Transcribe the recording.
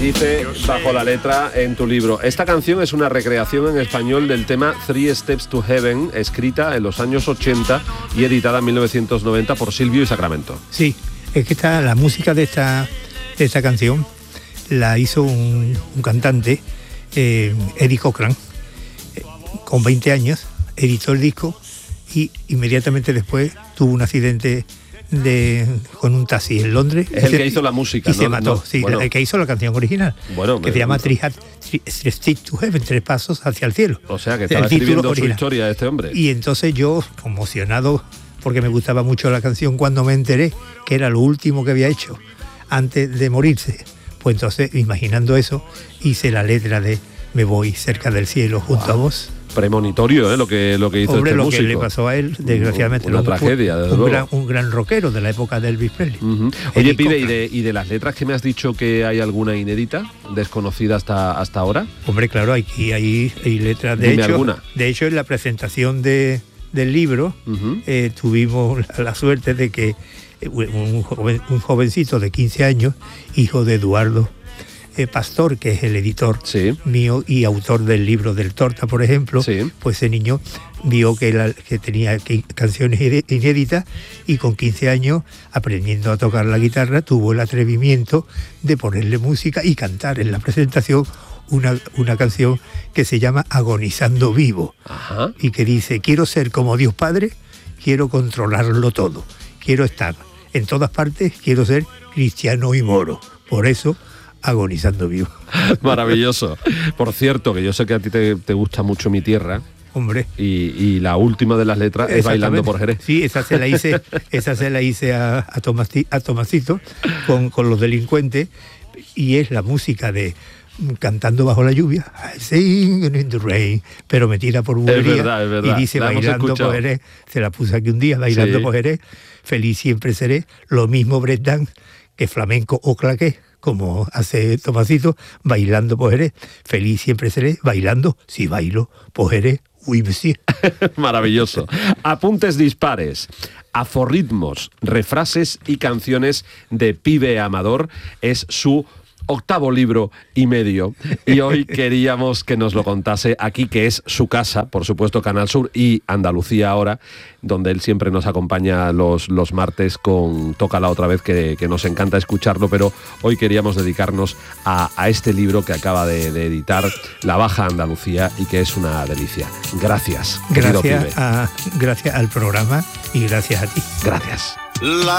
dice bajo la letra en tu libro: esta canción es una recreación en español del tema Three Steps to Heaven, escrita en los años 80 y editada en 1990 por Silvio y Sacramento. Sí, es que la música de esta canción la hizo un cantante, Eddie Cochran, con 20 años, editó el disco y inmediatamente después tuvo un accidente con un taxi en Londres. Es el que hizo la música, y ¿no? se mató, No, sí, bueno. el que hizo la canción original, que se llama Three Steps to Heaven, 3 pasos hacia el cielo. O sea, que estaba escribiendo su historia este hombre. Y entonces yo, conmocionado, porque me gustaba mucho la canción, cuando me enteré que era lo último que había hecho antes de morirse, pues entonces, imaginando eso, hice la letra de Me voy cerca del cielo junto a vos. Premonitorio, lo que hizo Hombre, este músico. lo que le pasó a él, desgraciadamente. Una tragedia, desde luego. Un gran rockero de la época de Elvis Presley. Uh-huh. Oye, Pibe, ¿y de las letras que me has dicho que hay alguna inédita, desconocida hasta ahora? Hombre, claro, aquí hay letras. Dime alguna. De hecho, en la presentación del libro, tuvimos la suerte de que un jovencito de 15 años, hijo de Eduardo Pastor, que es el editor mío y autor del libro del Torta, por ejemplo, pues ese niño vio que tenía canciones inéditas y con 15 años, aprendiendo a tocar la guitarra, tuvo el atrevimiento de ponerle música y cantar en la presentación una canción que se llama Agonizando Vivo. Ajá. Y que dice: quiero ser como Dios Padre, quiero controlarlo todo, quiero estar en todas partes, quiero ser cristiano y moro. Por eso, agonizando vivo. Maravilloso. Por cierto, que yo sé que a ti te gusta mucho Mi Tierra. Hombre. Y la última de las letras es Bailando por Jerez. Sí, esa se la hice a Tomasito con Los Delincuentes, y es la música de Cantando bajo la lluvia, I sing in the rain, pero metida por bulería. Es verdad. Y dice Bailando por Jerez, se la puse aquí un día, Bailando por Jerez, feliz siempre seré, lo mismo breakdance que flamenco o claqué, como hace Tomasito, Bailando por Jerez, feliz siempre seré, bailando, si bailo por Jerez, oui monsieur. Maravilloso. Apuntes dispares, aforritmos, refrases y canciones de Pibe Amador es su 8º libro y medio, y hoy queríamos que nos lo contase aquí, que es su casa, por supuesto Canal Sur y Andalucía Ahora, donde él siempre nos acompaña los martes con Tócala otra vez, que nos encanta escucharlo, pero hoy queríamos dedicarnos a este libro que acaba de editar La Baja Andalucía y que es una delicia. Gracias, querido Pibe. Gracias al programa y gracias a ti. Gracias.